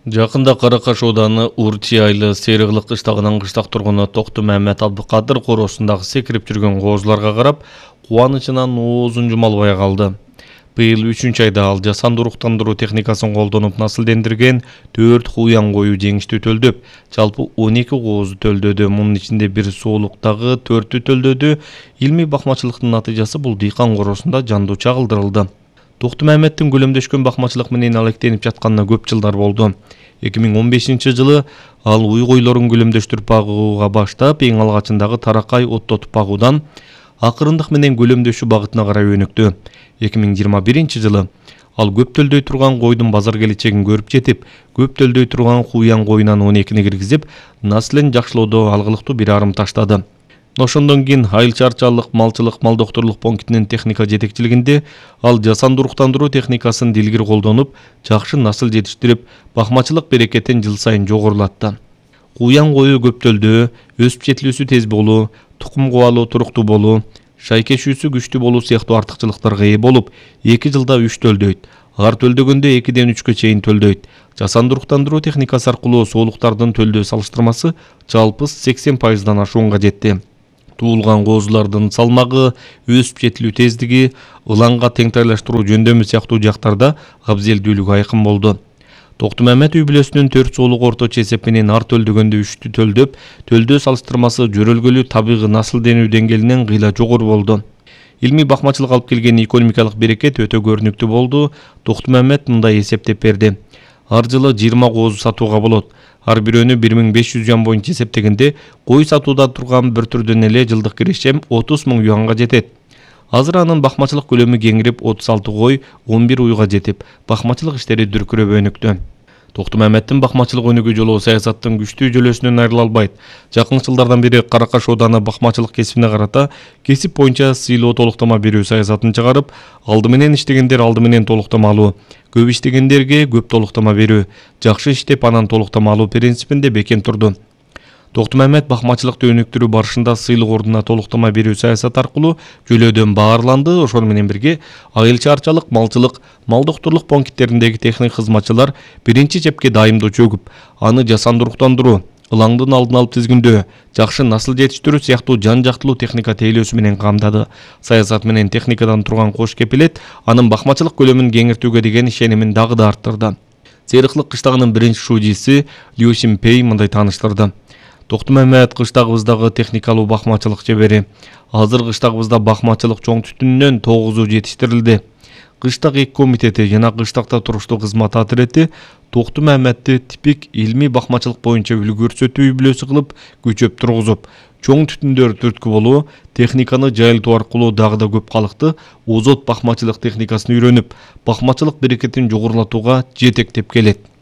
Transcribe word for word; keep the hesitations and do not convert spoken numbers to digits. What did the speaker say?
Жакында Каракаш ауданы Урчи айылы Сериглык кыштагынын кыштак тургуну Токту Мамет Абдыкадыр коросундагы секирип жүргөн коозуларга карап, кубанычынан оозун жума албай калды. Быйыл үчүнчү айда ал жасанды уруктандыруу техникасын колдонуп насылдендирген төрт куян кою жеңиштүү төлдөп, жалпы он эки коозу төлдөдү. Мунун ичинде бир соолуктагы төртү төлдөдү. Илмий бакмачылыктын натыйжасы бул дыйкан коросунда жандуу чагылдырылды. Токту Маметтин көлөмдөшкөн бакмачылык менен алектенип жатканына көп жылдар болду. эки миң он бешинчи жылы ал уй койлорун көлөмдөштүрүп багууга баштап, эң алгачындагы таракай оттотуп багуудан акырындык менен көлөмдөшүү багытына карай өнүктү. эки миң жыйырма биринчи жылы ал көп төлдөй турган койдун базар келечегин көрүп жетип, көп төлдөй турган куян коюнан он экини киргизип, наслын жакшылоодо алгылыктуу бир арым таштады. Ошондон кийин Айыл чарчалык малчылык мал доктурлук пунктинин техника жетекчилигинде ал жасанды уруктандыруу техникасын дилгир колдонуп, жакшы насыл жетиштирип, бакмачылык берекетин жыл сайын жогорулатты. Куян кою көп төлдөө, өсүп жетилүүсү тез болуу, тукум кубалоо туруктуу болуу, шайкешүүсү күчтүү болуу сыяктуу артыкчылыктарга ээ болуп, эки жылда үч төлдөйт. Ар төлдөгөндө экиден үчкө чейин төлдөйт. Жасанды уруктандыруу техникасы аркылуу соолуктардын төлдөө салыштырмасы жалпы сексен пайыздан ашуунга жетти. Туулган коозулардын салмагы, өсүп жетилүү тездиги, ылаңга теңтайлаштыруу жөндөмү сыяктуу жактарда абзелдүүлүгү айкын болду. Токту Мамет үй бүлөсүнүн төрт соолук орточо эсеп менен ар төлдөгөндө үчтү төлдөп, төлдөө салыштырмасы жөрөлгөлүү табигый насылденүү деңгээлинен кыйла жогору болду. Илмий бакмачылык алып келген экономикалык берекет өтө көрүнүктүү болду. Токту Мамет мындай эсептеп берди. Ар жылы жыйырма коозу сатууга болот. Ар бирөөнү бир миң беш жүз юан боюнча эсептегенде, кой сатууда турган бір түрдөн эле жылдык киришем отуз миң юанга жетет. Азыр анын бакмачылык көлөмү кеңирип, отуз алты кой, он бир уйга жетип, бакмачылык иштери дүркүрөп өнүктү. Токту Маметтин бакмачылык өнүгүү жолу саясаттын күчтүү жөлөсүнөн айрыла албайт. Жакын жылдардан бери Каракаш ауданы бакмачылык кесибине карата кесип боюнча сыйлоо толуктама берүү саясатын чыгарып, алды менен иштегендер алды менен толуктама алуу, көп иштегендерге көп толуктама берүү, жакшы иштеп анан толуктама алуу принципинде бекем турду. Токту Мамет бакмачылыкты өнүктүрүү барышында сыйлык ордуна толуктама берүү саясат аркылуу жөлөөдөн баарланды. Ошону менен бирге айыл чарчалык, малчылык, мал доктурлук пункттериндеги техник кызматчылар биринчи чепке дайымдоо чөгүп, аны жасанды уруктандыруу, ылаңдын алдын алып тизгиндөө, жакшы насыл жетиштирүү сыяктуу жан жактылуу техника тейлөөсү менен камдады. Саясат менен техникадан турган кош кепилет анын бакмачылык көлөмүн кеңиртүүгө деген ишенимин дагы да арттырды. Сериглык кыштагынын биринчи шуудиси Лю Синпей мындай тааныштырды. Токту Мамет кыштагыбыздагы техникалуу бакмачылык чебери. Азыр кыштагыбызда бакмачылык чоң түтүнүнөн тогузу жетиштирилди. Кыштак эки комитети жана кыштакта туруштуу кызмат атирети Токту Маметти типик илмий бакмачылык боюнча үлгү көрсөтүү үй бүлөсү кылып күчөп тургузуп, чоң түтүндөр түрткү болуу, техниканы жайылтуу аркылуу дагы да көп калыкты озот бакмачылык техникасын үйрөнүп, бакмачылык берекетин жогорулатууга жетектеп келет.